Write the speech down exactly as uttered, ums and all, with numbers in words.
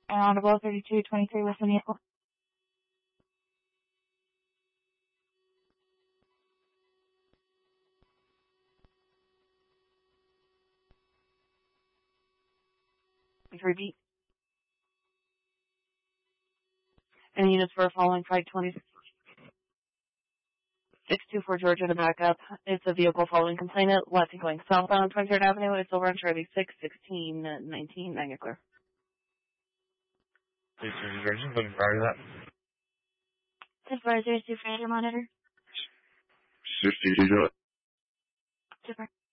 Audible thirty-two twenty-three with the vehicle. Repeat. Any units for following flight twenty-six two four Georgia to back up. It's a vehicle following complainant, left and going southbound twenty-third Avenue. It's over on Charlie six sixteen nineteen Magna Clear. Please, Georgia, looking prior to that. Supervisor, super monitor. sixty-two. Super.